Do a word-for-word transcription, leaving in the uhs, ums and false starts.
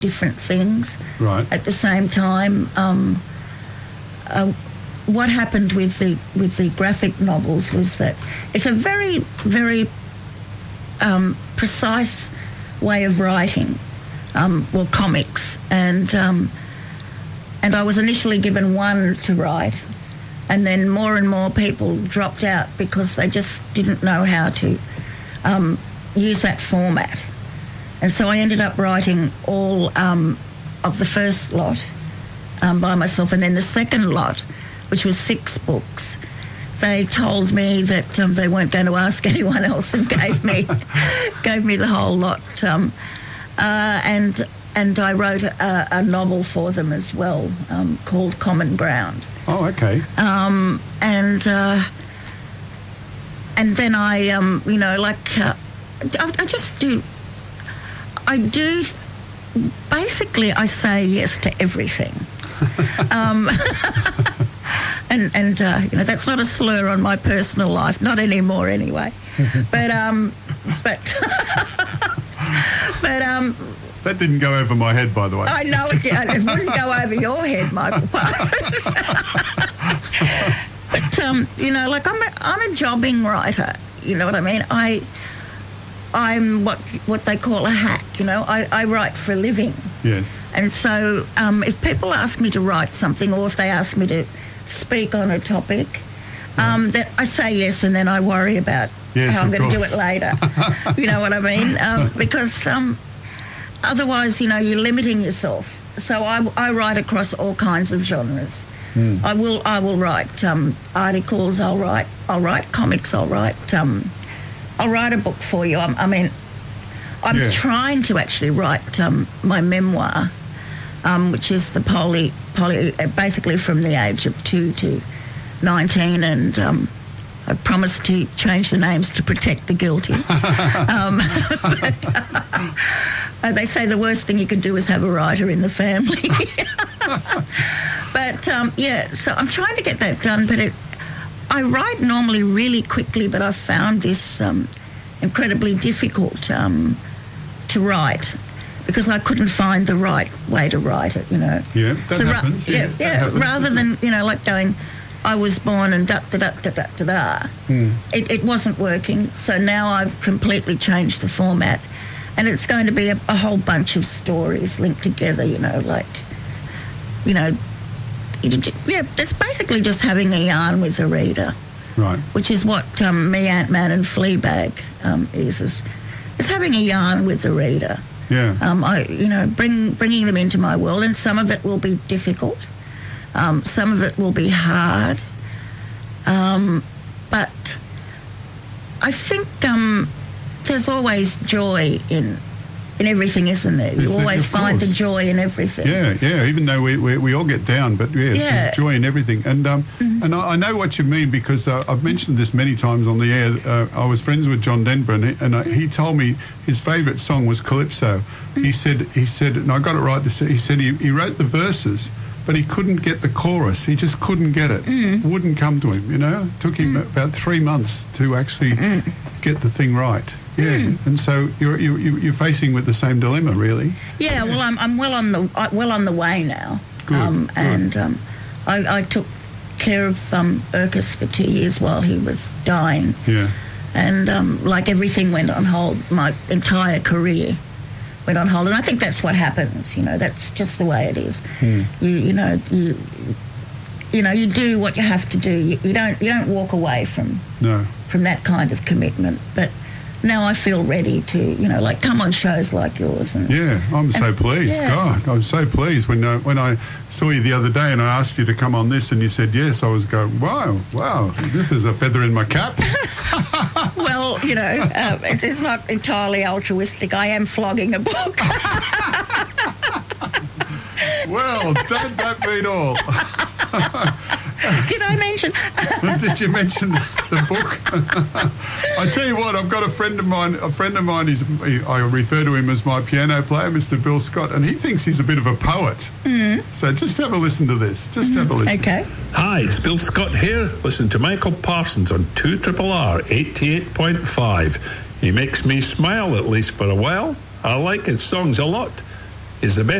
different things right. at the same time. Um, uh, what happened with the with the graphic novels was that it's a very, very um, precise way of writing, um, well, comics, and um, and I was initially given one to write, and then more and more people dropped out because they just didn't know how to um, use that format. And so I ended up writing all um, of the first lot um, by myself, and then the second lot, which was six books, they told me that um, they weren't going to ask anyone else, and gave me gave me the whole lot. Um, uh, and and I wrote a, a novel for them as well, um, called Common Ground. Oh, okay. Um, and uh, and then I, um, you know, like uh, I, I just do. I do. Basically, I say yes to everything. um, and and uh, you know, that's not a slur on my personal life, not anymore anyway. But um, but but um. That didn't go over my head, by the way. I know it, it wouldn't go over your head, Michael Parsons. But um, you know, like I'm a, I'm a jobbing writer. You know what I mean? I. I'm what what they call a hack, you know. I, I write for a living. Yes. And so um, if people ask me to write something, or if they ask me to speak on a topic, um, yeah. that I say yes, and then I worry about yes, how I'm going to do course. it later. You know what I mean? Um, because um, otherwise, you know, you're limiting yourself. So I, I write across all kinds of genres. Mm. I will I will write um, articles. I'll write I'll write comics. I'll write. Um, I'll write a book for you. I'm, I mean, I'm yeah. trying to actually write um, my memoir, um, which is the poly, poly, uh, basically from the age of two to nineteen, and um, I promised to change the names to protect the guilty. um, but, uh, they say the worst thing you can do is have a writer in the family. But um, yeah, so I'm trying to get that done, but it. I write normally really quickly, but I've found this um, incredibly difficult um, to write because I couldn't find the right way to write it, you know. Yeah, that so happens. Ra- yeah, yeah, yeah happens, rather than, you know, like going, I was born and da-da-da-da-da-da. Mm. It, it wasn't working, so now I've completely changed the format, and it's going to be a, a whole bunch of stories linked together, you know, like, you know, yeah, it's basically just having a yarn with the reader, right? Which is what um, Me, Ant-Man and Fleabag um, is, is, is having a yarn with the reader. Yeah. Um, I, you know, bring bringing them into my world, and some of it will be difficult, um, some of it will be hard, um, but I think um, there's always joy in. In everything, isn't there? You Isn't always it? find course. the joy in everything. Yeah, yeah. Even though we we, we all get down, but yeah, yeah. there's joy in everything. And um, mm-hmm. and I, I know what you mean because uh, I've mentioned this many times on the air. Uh, I was friends with John Denver, and, he, and uh, he told me his favourite song was Calypso. Mm-hmm. He said he said, and I got it right. This he said he, he wrote the verses, but he couldn't get the chorus. He just couldn't get it. Mm-hmm. Wouldn't come to him. You know, it took him mm-hmm. about three months to actually mm-hmm. get the thing right. Yeah, mm. and so you're you you're facing with the same dilemma, really. Yeah, well, I'm I'm well on the uh, well on the way now. Good. Um, good. And um, I, I took care of um, Urkus for two years while he was dying. Yeah. And um, like everything went on hold, my entire career went on hold, and I think that's what happens. You know, that's just the way it is. Mm. You you know you you know you do what you have to do. You, you don't you don't walk away from no from that kind of commitment, but. Now I feel ready to, you know, like come on shows like yours. And, yeah, I'm and, so pleased. Yeah. God, I'm so pleased. When uh, when I saw you the other day and I asked you to come on this and you said yes, I was going, wow, wow, this is a feather in my cap. Well, you know, uh, it is not entirely altruistic. I am flogging a book. Well, don't that beat all? Did I mention? Did you mention the book? I tell you what, I've got a friend of mine. A friend of mine is. I refer to him as my piano player, Mister Bill Scott, and he thinks he's a bit of a poet. Mm. So just have a listen to this. Just mm. have a listen. Okay. Hi, it's Bill Scott here. Listen to Michael Parsons on two R R eighty-eight point five. He makes me smile at least for a while. I like his songs a lot. is the best